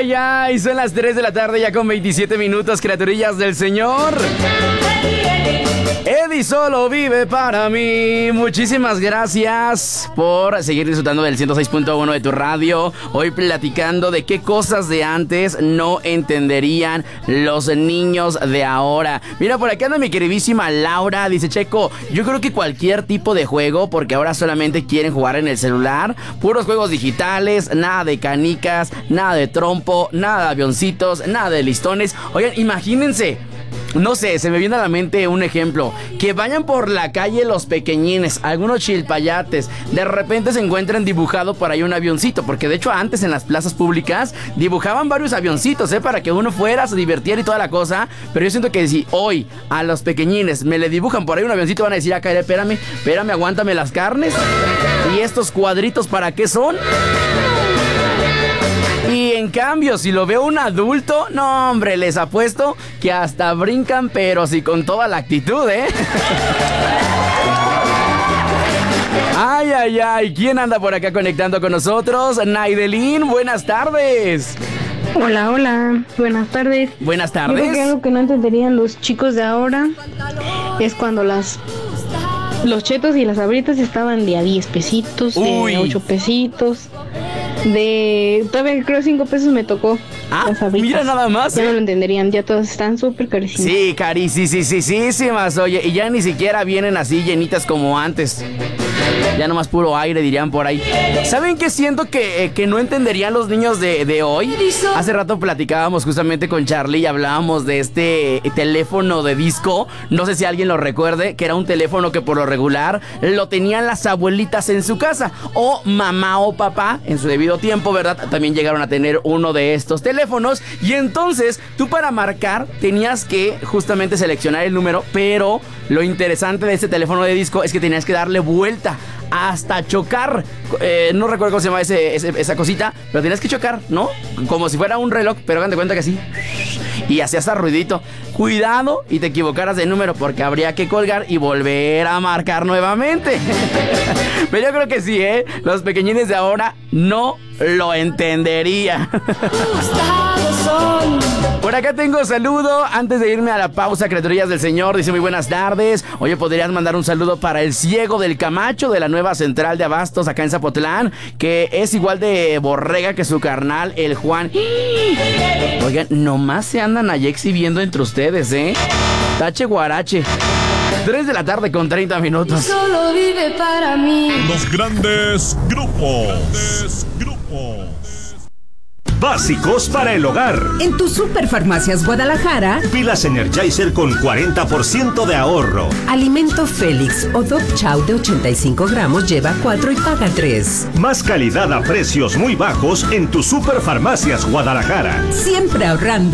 ay, ay, son las 3 de la tarde ya con 27 minutos, criaturillas del Señor. Eddie solo vive para mí. Muchísimas gracias por seguir disfrutando del 106.1 de tu radio. Hoy platicando de qué cosas de antes no entenderían los niños de ahora. Mira, por acá anda mi queridísima Laura. Dice, Checo, yo creo que cualquier tipo de juego, porque ahora solamente quieren jugar en el celular. Puros juegos digitales, nada de canicas, nada de trompo, nada de avioncitos, nada de listones. Oigan, imagínense. No sé, se me viene a la mente un ejemplo. Que vayan por la calle los pequeñines, algunos chilpayates, de repente se encuentren dibujado por ahí un avioncito. Porque de hecho antes en las plazas públicas dibujaban varios avioncitos, para que uno fuera, se divirtiera y toda la cosa. Pero yo siento que si hoy a los pequeñines me le dibujan por ahí un avioncito, van a decir, acá, espérame, aguántame las carnes. ¿Y estos cuadritos para qué son? Y en cambio, si lo veo un adulto, no, hombre, les apuesto que hasta brincan, pero sí con toda la actitud, Ay, ay, ay, ¿quién anda por acá conectando con nosotros? Naidelín, buenas tardes. Hola, hola, buenas tardes. Buenas tardes. Yo creo que algo que no entenderían los chicos de ahora es cuando los chetos y las sabritas estaban de a 10 pesitos, de 8 pesitos. Todavía creo 5 pesos me tocó. Mira nada más. Ya no lo entenderían, ya todas están súper carísimas. Sí, carísimas, oye, y ya ni siquiera vienen así llenitas como antes. Ya nomás puro aire, dirían por ahí. ¿Saben qué siento que no entenderían los niños de hoy? Hace rato platicábamos justamente con Charlie y hablábamos de este teléfono de disco. No sé si alguien lo recuerde, que era un teléfono que por lo regular lo tenían las abuelitas en su casa. O mamá o papá, en su debido tiempo, ¿verdad? También llegaron a tener uno de estos teléfonos. Y entonces, tú para marcar tenías que justamente seleccionar el número, pero lo interesante de este teléfono de disco es que tenías que darle vuelta hasta chocar. No recuerdo cómo se llama esa cosita, pero tenías que chocar, ¿no? Como si fuera un reloj, pero hagan de cuenta que sí. Y hacía hasta ruidito. Cuidado y te equivocaras de número, porque habría que colgar y volver a marcar nuevamente. Pero yo creo que sí, los pequeñines de ahora no lo entendería. Por acá tengo saludo antes de irme a la pausa, criaturillas del Señor. Dice, muy buenas tardes. Oye, ¿podrías mandar un saludo para el ciego del Camacho de la nueva central de abastos acá en Zapotlán? Que es igual de borrega que su carnal, el Juan. Oigan, nomás se andan allá exhibiendo entre ustedes, Tache guarache. 3 de la tarde con 30 minutos. Solo vive para mí. Los grandes grupos. Básicos para el hogar. En tu Superfarmacias Guadalajara, Pilas Energizer con 40% de ahorro. Alimento Félix o Dog Chow de 85 gramos lleva 4 y paga 3. Más calidad a precios muy bajos en tu Superfarmacias Guadalajara. Siempre ahorrando.